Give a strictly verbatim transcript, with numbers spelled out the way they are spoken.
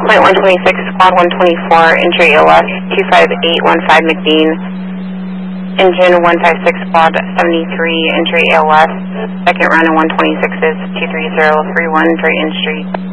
Point one twenty-six, Squad one twenty-four, entry A L S two five eight one five McDean. Engine one five six, Squad seventy-three, entry A L S. Second run and one twenty-six is two three zero three one, Drayton Street.